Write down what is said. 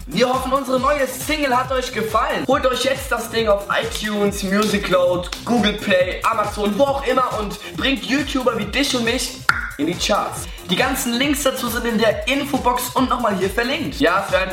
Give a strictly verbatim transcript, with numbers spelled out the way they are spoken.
Wir hoffen, unsere neue Single hat euch gefallen. Holt euch jetzt das Ding auf iTunes, Musicloud, Google Play, Amazon, wo auch immer und bringt YouTuber wie dich und mich in die Charts. Die ganzen Links dazu sind in der Infobox und nochmal hier verlinkt. Ja, für ein